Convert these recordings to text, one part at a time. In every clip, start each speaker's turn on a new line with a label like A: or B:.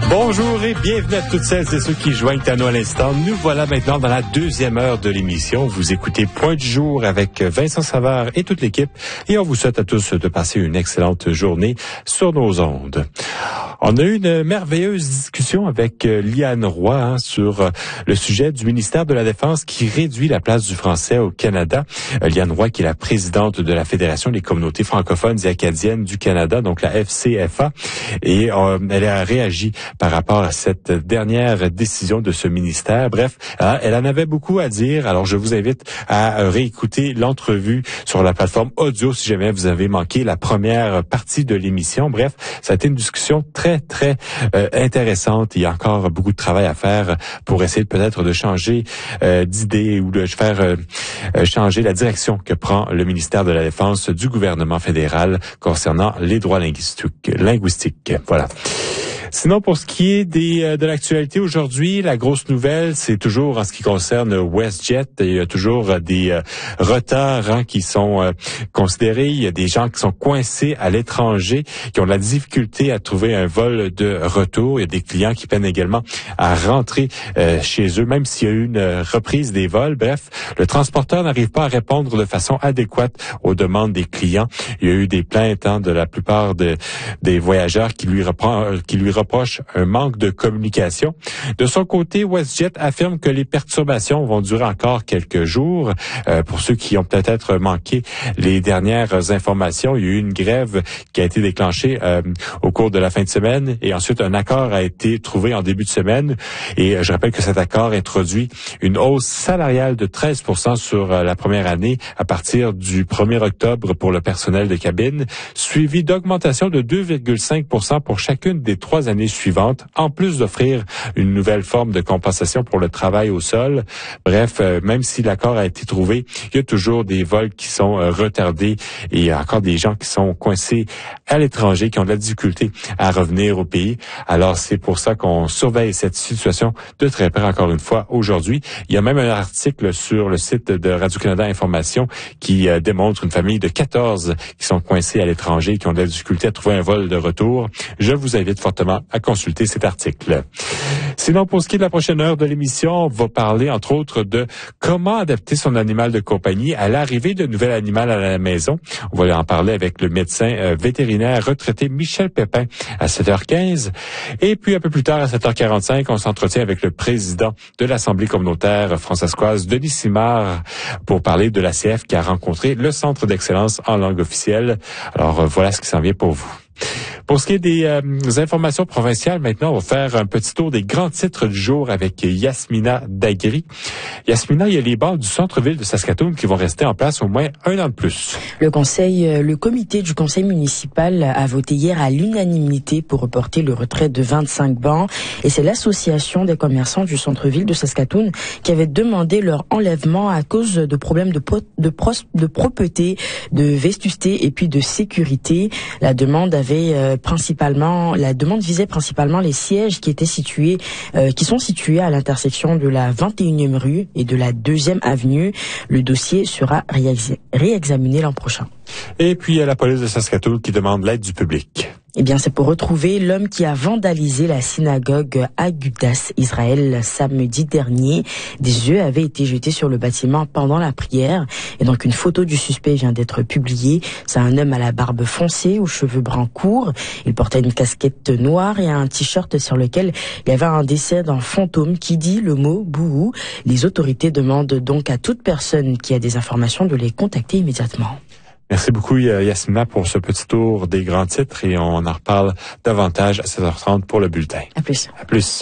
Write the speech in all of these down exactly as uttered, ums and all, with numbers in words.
A: Bonjour et bienvenue à toutes celles et ceux qui joignent à nous à l'instant. Nous voilà maintenant dans la deuxième heure de l'émission. Vous écoutez Point du jour avec Vincent Savard et toute l'équipe et on vous souhaite à tous de passer une excellente journée sur nos ondes. On a eu une merveilleuse discussion avec Liane Roy hein, sur le sujet du ministère de la Défense qui réduit la place du français au Canada. Liane Roy qui est la présidente de la Fédération des communautés francophones et acadiennes du Canada, donc la F C F A, et euh, elle a réagi par rapport à cette dernière décision de ce ministère. Bref, elle en avait beaucoup à dire, alors je vous invite à réécouter l'entrevue sur la plateforme audio si jamais vous avez manqué la première partie de l'émission. Bref, ça a été une discussion très, très euh, intéressante. Il y a encore beaucoup de travail à faire pour essayer peut-être de changer euh, d'idée ou de faire euh, changer la direction que prend le ministère de la Défense du gouvernement fédéral concernant les droits linguistiques. linguistiques. Voilà. Sinon, pour ce qui est des, de l'actualité aujourd'hui, la grosse nouvelle, c'est toujours en ce qui concerne WestJet. Il y a toujours des euh, retards hein, qui sont euh, considérés. Il y a des gens qui sont coincés à l'étranger, qui ont de la difficulté à trouver un vol de retour. Il y a des clients qui peinent également à rentrer euh, chez eux, même s'il y a eu une reprise des vols. Bref, le transporteur n'arrive pas à répondre de façon adéquate aux demandes des clients. Il y a eu des plaintes hein, de la plupart de, des voyageurs qui lui reprend, qui lui reproche un manque de communication. De son côté, WestJet affirme que les perturbations vont durer encore quelques jours. Euh, pour ceux qui ont peut-être manqué les dernières informations, il y a eu une grève qui a été déclenchée euh, au cours de la fin de semaine et ensuite un accord a été trouvé en début de semaine. Et euh, je rappelle que cet accord introduit une hausse salariale de treize pour cent sur euh, la première année à partir du premier octobre pour le personnel de cabine, suivi d'augmentation de deux virgule cinq pour cent pour chacune des trois années suivantes, en plus d'offrir une nouvelle forme de compensation pour le travail au sol. Bref, euh, même si l'accord a été trouvé, il y a toujours des vols qui sont euh, retardés et il y a encore des gens qui sont coincés à l'étranger, qui ont de la difficulté à revenir au pays. Alors, c'est pour ça qu'on surveille cette situation de très près encore une fois aujourd'hui. Il y a même un article sur le site de Radio-Canada Information qui euh, démontre une famille de quatorze qui sont coincés à l'étranger, qui ont de la difficulté à trouver un vol de retour. Je vous invite fortement à consulter cet article. Sinon, pour ce qui est de la prochaine heure de l'émission, on va parler, entre autres, de comment adapter son animal de compagnie à l'arrivée de nouvel animal à la maison. On va en parler avec le médecin euh, vétérinaire retraité Michel Pépin à sept heures quinze. Et puis, un peu plus tard, à sept heures quarante-cinq, on s'entretient avec le président de l'Assemblée communautaire françaiscoise, Denis Simard, pour parler de l'A C F qui a rencontré le Centre d'excellence en langue officielle. Alors, euh, voilà ce qui s'en vient pour vous. Pour ce qui est des euh, informations provinciales, maintenant, on va faire un petit tour des grands titres du jour avec Yasmina Dagri. Yasmina, il y a les bars du centre-ville de Saskatoon qui vont rester en place au moins un an de plus.
B: Le conseil, le comité du conseil municipal a voté hier à l'unanimité pour reporter le retrait de vingt-cinq bancs. Et c'est l'association des commerçants du centre-ville de Saskatoon qui avait demandé leur enlèvement à cause de problèmes de, pro, de, pros, de propreté, de vétusté et puis de sécurité. La demande avait euh, principalement, la demande visait principalement les sièges qui étaient situés, euh, qui sont situés à l'intersection de la vingt et unième rue et de la deuxième avenue. Le dossier sera réex- réexaminé l'an prochain.
A: Et puis, il y a la police de Saskatoon qui demande l'aide du public.
B: Eh bien, c'est pour retrouver l'homme qui a vandalisé la synagogue Agudas Israël samedi dernier. Des œufs avaient été jetés sur le bâtiment pendant la prière. Et donc, une photo du suspect vient d'être publiée. C'est un homme à la barbe foncée, aux cheveux bruns courts. Il portait une casquette noire et un t-shirt sur lequel il y avait un dessin d'un fantôme qui dit le mot bouhou. Les autorités demandent donc à toute personne qui a des informations de les contacter immédiatement.
A: Merci beaucoup, Yasmina, pour ce petit tour des grands titres et on en reparle davantage à sept heures trente pour le bulletin.
B: À plus.
A: À plus.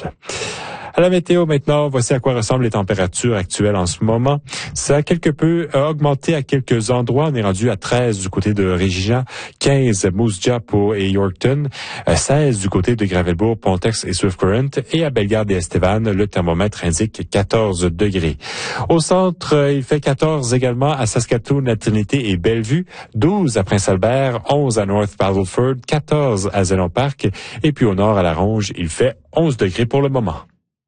A: À la météo maintenant, voici à quoi ressemblent les températures actuelles en ce moment. Ça a quelque peu augmenté à quelques endroits. On est rendu à treize du côté de Regina, quinze Moose Jaw et Yorkton, seize du côté de Gravelbourg, Pontex et Swift Current et à Bellegarde et Estevan, le thermomètre indique quatorze degrés. Au centre, il fait quatorze également à Saskatoon, à Trinité et Bellevue, douze à Prince-Albert, onze à North Battleford, quatorze à Zénon Park et puis au nord à La Ronge, il fait onze degrés pour le moment.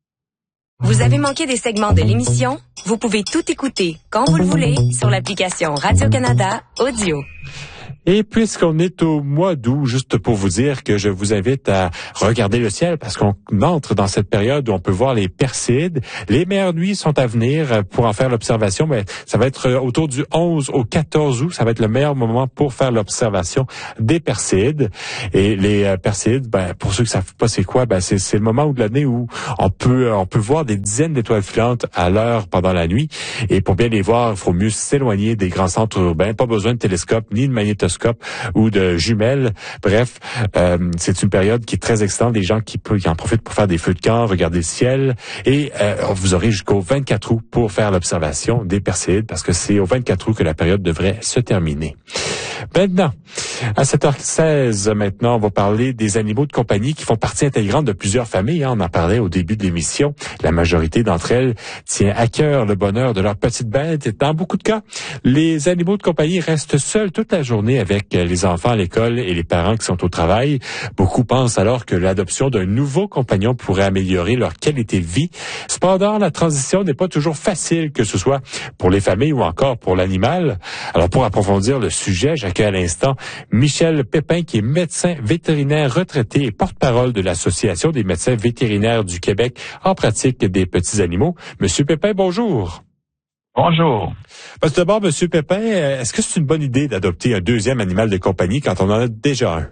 C: Vous avez manqué des segments de l'émission? Vous pouvez tout écouter quand vous le voulez sur l'application Radio-Canada Audio.
A: Et puisqu'on est au mois d'août, juste pour vous dire que je vous invite à regarder le ciel parce qu'on entre dans cette période où on peut voir les Perseides. Les meilleures nuits sont à venir pour en faire l'observation, mais ça va être autour du onze au quatorze août. Ça va être le meilleur moment pour faire l'observation des Perseides. Et les Perseides, ben, pour ceux qui savent pas c'est quoi, ben, c'est, c'est le moment de l'année où on peut, on peut voir des dizaines d'étoiles filantes à l'heure pendant la nuit. Et pour bien les voir, il faut mieux s'éloigner des grands centres urbains. Pas besoin de télescope ni de magnétoscope ou de jumelles. Bref, euh, c'est une période qui est très excitante. Des gens qui, qui en profitent pour faire des feux de camp, regarder le ciel. Et euh, vous aurez jusqu'au vingt-quatre août pour faire l'observation des Perséides parce que c'est au vingt-quatre août que la période devrait se terminer. Maintenant, à sept heures seize, maintenant, on va parler des animaux de compagnie qui font partie intégrante de plusieurs familles. Hein. On en parlait au début de l'émission. La majorité d'entre elles tient à cœur le bonheur de leurs petites bêtes. Et dans beaucoup de cas, les animaux de compagnie restent seuls toute la journée avec les enfants à l'école et les parents qui sont au travail. Beaucoup pensent alors que l'adoption d'un nouveau compagnon pourrait améliorer leur qualité de vie. Cependant, la transition n'est pas toujours facile, que ce soit pour les familles ou encore pour l'animal. Alors, pour approfondir le sujet, j'accueille à l'instant Michel Pépin, qui est médecin vétérinaire retraité et porte-parole de l'Association des médecins vétérinaires du Québec en pratique des petits animaux. Monsieur Pépin, bonjour.
D: Bonjour.
A: Parce que d'abord, Monsieur Pépin, est-ce que c'est une bonne idée d'adopter un deuxième animal de compagnie quand on en a déjà un?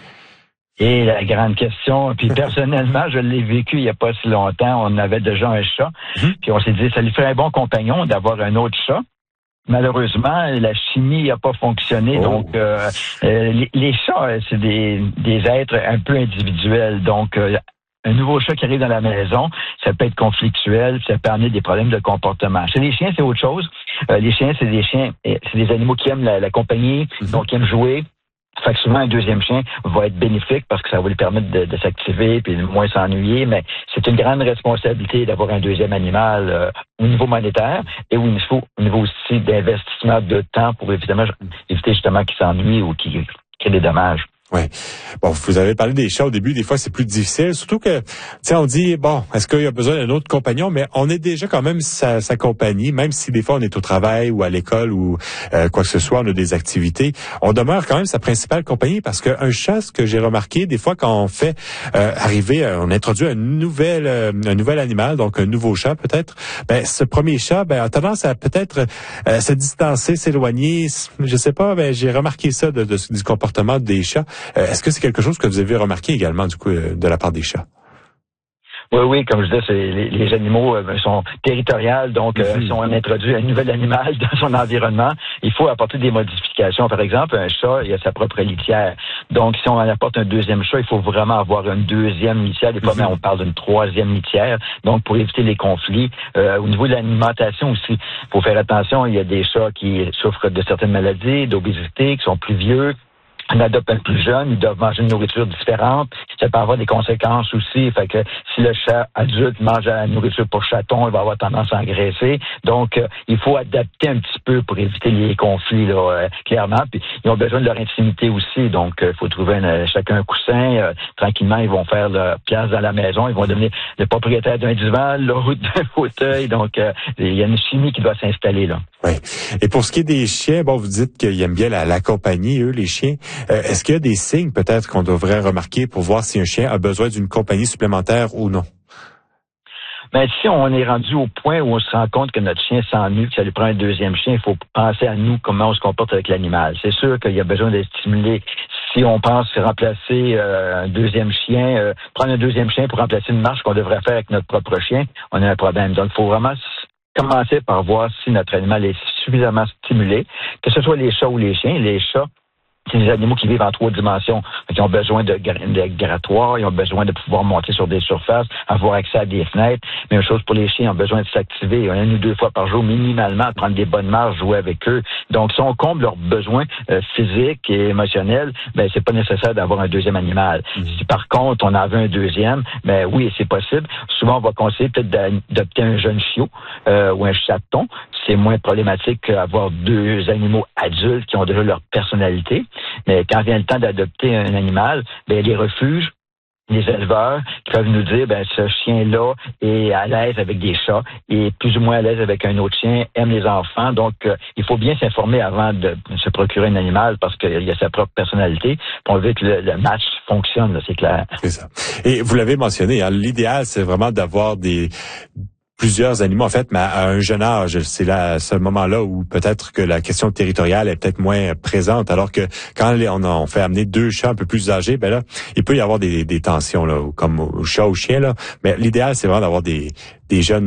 D: Et la grande question, puis personnellement, je l'ai vécu il n'y a pas si longtemps, on avait déjà un chat, mmh. Puis on s'est dit, ça lui ferait un bon compagnon d'avoir un autre chat. Malheureusement, la chimie n'a pas fonctionné. Oh. Donc, euh, euh, les, les chats, c'est des, des êtres un peu individuels. Donc, euh, un nouveau chat qui arrive dans la maison, ça peut être conflictuel, ça peut amener des problèmes de comportement. Chez les chiens, c'est autre chose. Euh, les chiens, c'est des chiens, c'est des animaux qui aiment la, la compagnie, mm-hmm. donc qui aiment jouer. Fait que souvent, un deuxième chien va être bénéfique parce que ça va lui permettre de, de s'activer puis de moins s'ennuyer, mais c'est une grande responsabilité d'avoir un deuxième animal euh, au niveau monétaire et au niveau, au niveau aussi d'investissement de temps pour évidemment éviter justement qu'il s'ennuie ou qu'il crée des dommages.
A: Oui. Bon, vous avez parlé des chats au début, des fois c'est plus difficile, surtout que, tu sais, on dit, bon, est-ce qu'il y a besoin d'un autre compagnon, mais on est déjà quand même sa, sa compagnie, même si des fois on est au travail ou à l'école ou euh, quoi que ce soit, on a des activités, on demeure quand même sa principale compagnie parce qu'un chat, ce que j'ai remarqué, des fois quand on fait euh, arriver, on introduit un nouvel, euh, un nouvel animal, donc un nouveau chat peut-être, ben ce premier chat, ben a tendance à peut-être euh, se distancer, s'éloigner, je sais pas, ben j'ai remarqué ça de, de, du comportement des chats. Euh, est-ce que c'est quelque chose que vous avez remarqué également, du coup, euh, de la part des chats?
D: Oui, oui, comme je disais, c'est, les, les animaux euh, sont territoriaux, donc euh, mm-hmm. si on introduit un nouvel animal dans son environnement, il faut apporter des modifications. Par exemple, un chat, il a sa propre litière. Donc, si on apporte un deuxième chat, il faut vraiment avoir une deuxième litière. Des fois, mm-hmm. on parle d'une troisième litière. Donc, pour éviter les conflits. Euh, au niveau de l'alimentation aussi, il faut faire attention. Il y a des chats qui souffrent de certaines maladies, d'obésité, qui sont plus vieux. On adopte un plus jeune, ils doivent manger une nourriture différente. Ça peut avoir des conséquences aussi. Fait que si le chat adulte mange la nourriture pour chaton, il va avoir tendance à engraisser. Donc, euh, il faut adapter un petit peu pour éviter les conflits, là, euh, clairement. Puis, ils ont besoin de leur intimité aussi. Donc, il euh, faut trouver un, chacun un coussin. Euh, tranquillement, ils vont faire leur place dans la maison. Ils vont devenir le propriétaire d'un divan, l'autre d'un fauteuil. Donc, euh, il y a une chimie qui doit s'installer, là.
A: Oui. Et pour ce qui est des chiens, bon, vous dites qu'ils aiment bien la, la compagnie, eux, les chiens. Euh, est-ce qu'il y a des signes peut-être qu'on devrait remarquer pour voir si un chien a besoin d'une compagnie supplémentaire ou non?
D: Ben, si on est rendu au point où on se rend compte que notre chien s'ennuie, que ça lui prend un deuxième chien, il faut penser à nous, comment on se comporte avec l'animal. C'est sûr qu'il y a besoin d'être stimulé. Si on pense remplacer euh, un deuxième chien, euh, prendre un deuxième chien pour remplacer une marche qu'on devrait faire avec notre propre chien, on a un problème. Donc, il faut vraiment commencer par voir si notre animal est suffisamment stimulé, que ce soit les chats ou les chiens. Les chats, c'est des animaux qui vivent en trois dimensions. Ils ont besoin de, de grattoirs, ils ont besoin de pouvoir monter sur des surfaces, avoir accès à des fenêtres. Même chose pour les chiens, ils ont besoin de s'activer une ou deux fois par jour minimalement, de prendre des bonnes marches, jouer avec eux. Donc, si on comble leurs besoins euh, physiques et émotionnels, ben c'est pas nécessaire d'avoir un deuxième animal. Mmh. Si par contre, on en veut un deuxième, ben oui, c'est possible. Souvent, on va conseiller peut-être d'adopter un jeune chiot euh, ou un chaton. C'est moins problématique qu'avoir deux animaux adultes qui ont déjà leur personnalité. Mais quand vient le temps d'adopter un animal, ben les refuges, des éleveurs qui peuvent nous dire, ben ce chien-là est à l'aise avec des chats, et plus ou moins à l'aise avec un autre chien, aime les enfants. Donc, euh, il faut bien s'informer avant de se procurer un animal parce qu'il y a sa propre personnalité. Puis on veut que le, le match fonctionne, là, c'est clair.
A: C'est ça. Et vous l'avez mentionné, hein, l'idéal, c'est vraiment d'avoir des plusieurs animaux, en fait, mais à un jeune âge. C'est là, à ce moment-là où peut-être que la question territoriale est peut-être moins présente, alors que quand on, on fait amener deux chats un peu plus âgés, ben là, il peut y avoir des, des tensions, là, comme au chat ou au chien, là. Mais l'idéal, c'est vraiment d'avoir des, des jeunes